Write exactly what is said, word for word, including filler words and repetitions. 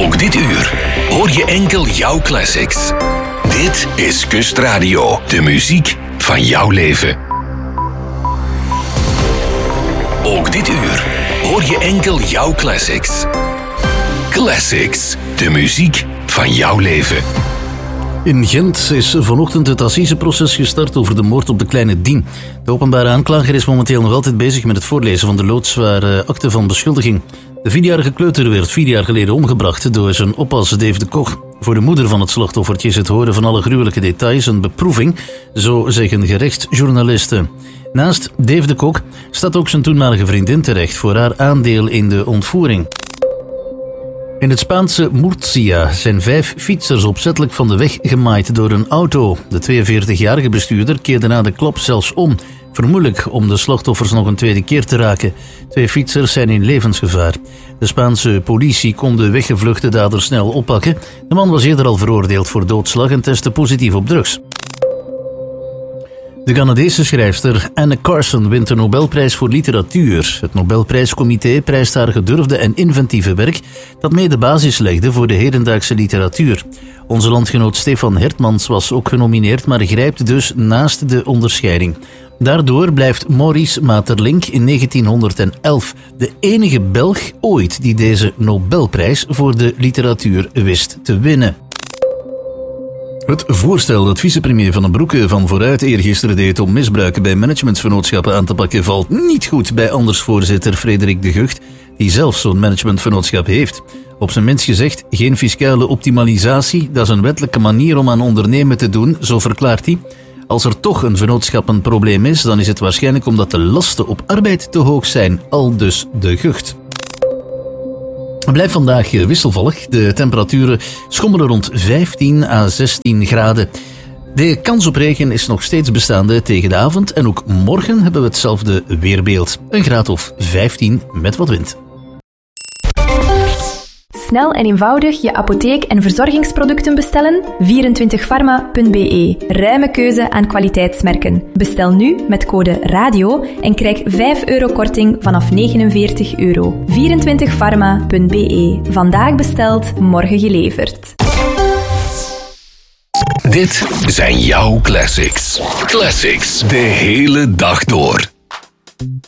Ook dit uur hoor je enkel jouw classics. Dit is Kustradio, de muziek van jouw leven. Ook dit uur hoor je enkel jouw classics. Classics, de muziek van jouw leven. In Gent is vanochtend het assiseproces gestart over de moord op de kleine Dien. De openbare aanklager is momenteel nog altijd bezig met het voorlezen van de loodzware akte van beschuldiging. De vierjarige kleuter werd vier jaar geleden omgebracht door zijn oppas Dave de Koch. Voor de moeder van het slachtoffertje is het horen van alle gruwelijke details een beproeving, zo zeggen gerechtsjournalisten. Naast Dave de Koch staat ook zijn toenmalige vriendin terecht voor haar aandeel in de ontvoering. In het Spaanse Murcia zijn vijf fietsers opzettelijk van de weg gemaaid door een auto. De tweeënveertigjarige bestuurder keerde na de klap zelfs om, vermoedelijk om de slachtoffers nog een tweede keer te raken. Twee fietsers zijn in levensgevaar. De Spaanse politie kon de weggevluchte dader snel oppakken. De man was eerder al veroordeeld voor doodslag en testte positief op drugs. De Canadese schrijfster Anne Carson wint de Nobelprijs voor literatuur. Het Nobelprijscomité prijst haar gedurfde en inventieve werk dat mee de basis legde voor de hedendaagse literatuur. Onze landgenoot Stefan Hertmans was ook genomineerd, maar grijpt dus naast de onderscheiding. Daardoor blijft Maurice Maeterlinck in negentienhonderdelf de enige Belg ooit die deze Nobelprijs voor de literatuur wist te winnen. Het voorstel dat vicepremier Van den Broeke van Vooruit eergisteren deed om misbruiken bij managementvernootschappen aan te pakken valt niet goed bij andersvoorzitter Frederik de Gucht, die zelf zo'n managementvernootschap heeft. Op zijn minst gezegd, geen fiscale optimalisatie, dat is een wettelijke manier om aan ondernemen te doen, zo verklaart hij. Als er toch een vennootschap een probleem is, dan is het waarschijnlijk omdat de lasten op arbeid te hoog zijn, aldus de Gucht. Het blijft vandaag wisselvallig. De temperaturen schommelen rond vijftien à zestien graden. De kans op regen is nog steeds bestaande tegen de avond en ook morgen hebben we hetzelfde weerbeeld. Een graad of vijftien met wat wind. Snel en eenvoudig je apotheek- en verzorgingsproducten bestellen? vierentwintig pharma punt b e. Ruime keuze aan kwaliteitsmerken. Bestel nu met code RADIO en krijg vijf euro korting vanaf negenenveertig euro. vierentwintig pharma punt b e. Vandaag besteld, morgen geleverd. Dit zijn jouw classics. Classics, de hele dag door.